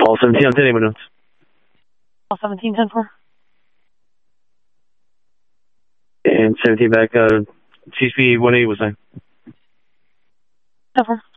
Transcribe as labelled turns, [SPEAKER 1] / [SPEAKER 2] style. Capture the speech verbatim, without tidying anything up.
[SPEAKER 1] Hall seventeen on ten, anyone else?
[SPEAKER 2] Hall seventeen, ten four.
[SPEAKER 1] And seventeen back, uh, C S P one eighty was nine.
[SPEAKER 2] ten four.